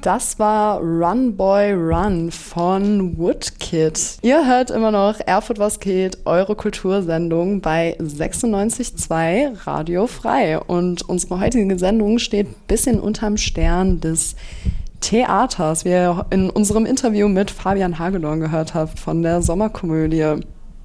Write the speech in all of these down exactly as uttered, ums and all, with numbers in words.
Das war Run Boy Run von Woodkid. Ihr hört immer noch Erfurt was geht, eure Kultursendung bei sechsundneunzig Komma zwei Radio Frei. Und unsere heutige Sendung steht ein bisschen unterm Stern des Theaters, wie ihr in unserem Interview mit Fabian Hagedorn gehört habt von der Sommerkomödie.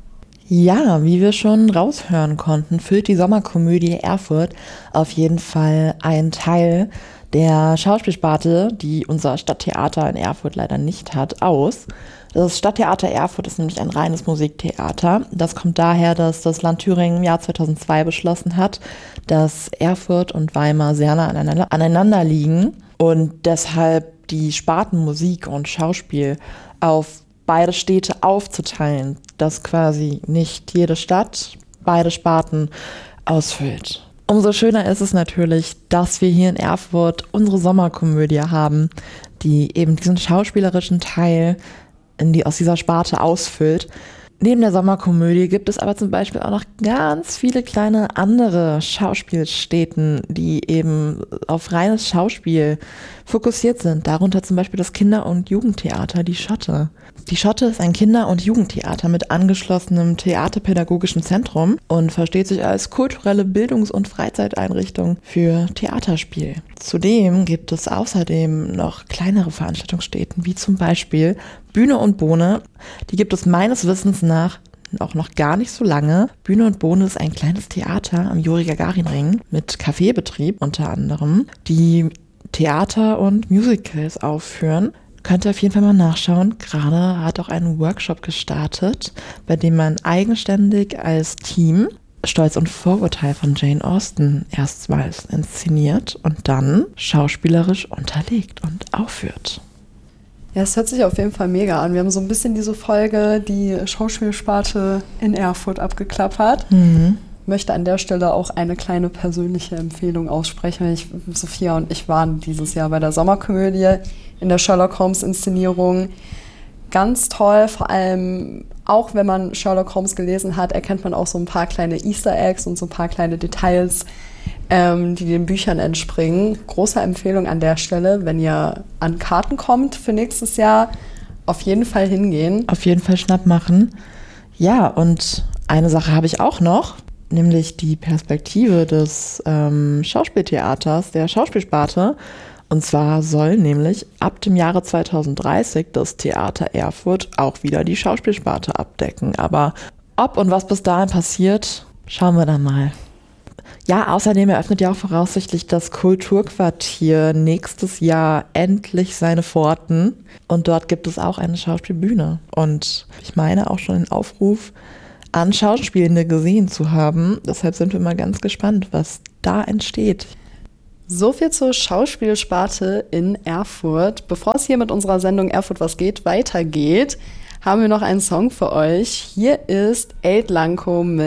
Ja, wie wir schon raushören konnten, füllt die Sommerkomödie Erfurt auf jeden Fall einen Teil der Schauspielsparte, die unser Stadttheater in Erfurt leider nicht hat, aus. Das Stadttheater Erfurt ist nämlich ein reines Musiktheater. Das kommt daher, dass das Land Thüringen im Jahr zweitausendzwei beschlossen hat, dass Erfurt und Weimar sehr nah aneinander, aneinander liegen und deshalb die Sparten Musik und Schauspiel auf beide Städte aufzuteilen, dass quasi nicht jede Stadt beide Sparten ausfüllt. Umso schöner ist es natürlich, dass wir hier in Erfurt unsere Sommerkomödie haben, die eben diesen schauspielerischen Teil in die, aus dieser Sparte ausfüllt. Neben der Sommerkomödie gibt es aber zum Beispiel auch noch ganz viele kleine andere Schauspielstätten, die eben auf reines Schauspiel fokussiert sind. Darunter zum Beispiel das Kinder- und Jugendtheater Die Schotte. Die Schotte ist ein Kinder- und Jugendtheater mit angeschlossenem theaterpädagogischen Zentrum und versteht sich als kulturelle Bildungs- und Freizeiteinrichtung für Theaterspiel. Zudem gibt es außerdem noch kleinere Veranstaltungsstätten, wie zum Beispiel Bühne und Bohne. Die gibt es meines Wissens nach auch noch gar nicht so lange. Bühne und Bohne ist ein kleines Theater am Juri-Gagarin-Ring mit Kaffeebetrieb unter anderem, die Theater und Musicals aufführen. Könnt ihr auf jeden Fall mal nachschauen. Gerade hat auch einen Workshop gestartet, bei dem man eigenständig als Team Stolz und Vorurteil von Jane Austen erstmals inszeniert und dann schauspielerisch unterlegt und aufführt. Ja, es hört sich auf jeden Fall mega an. Wir haben so ein bisschen diese Folge, die Schauspielsparte in Erfurt abgeklappert. Mhm. Ich möchte an der Stelle auch eine kleine persönliche Empfehlung aussprechen. Ich, Sophia und ich waren dieses Jahr bei der Sommerkomödie in der Sherlock Holmes-Inszenierung. Ganz toll, vor allem auch wenn man Sherlock Holmes gelesen hat, erkennt man auch so ein paar kleine Easter Eggs und so ein paar kleine Details, ähm, die den Büchern entspringen. Große Empfehlung an der Stelle, wenn ihr an Karten kommt für nächstes Jahr, auf jeden Fall hingehen. Auf jeden Fall Schnapp machen. Ja, und eine Sache habe ich auch noch, nämlich die Perspektive des ähm, Schauspieltheaters, der Schauspielsparte. Und zwar soll nämlich ab dem Jahre zweitausenddreißig das Theater Erfurt auch wieder die Schauspielsparte abdecken. Aber ob und was bis dahin passiert, schauen wir dann mal. Ja, außerdem eröffnet ja auch voraussichtlich das Kulturquartier nächstes Jahr endlich seine Pforten. Und dort gibt es auch eine Schauspielbühne. Und ich meine auch schon den Aufruf an Schauspielende gesehen zu haben. Deshalb sind wir mal ganz gespannt, was da entsteht. So viel zur Schauspielsparte in Erfurt. Bevor es hier mit unserer Sendung Erfurt was geht weitergeht, haben wir noch einen Song für euch. Hier ist Aid Lanko mit